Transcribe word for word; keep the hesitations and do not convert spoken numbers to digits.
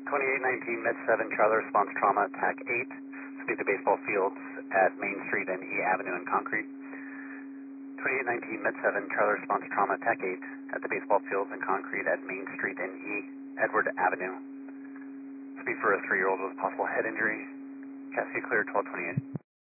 twenty-eight nineteen Med seven, Charlie response trauma, T A C eight. Speak to baseball fields at Main Street and E Avenue in Concrete. twenty-eight nineteen Med seven, Charlie response trauma, T A C eight at the baseball fields in Concrete at Main Street and E Edward Avenue. Speak for a three-year-old with possible head injury. Cassie clear twelve twenty-eight.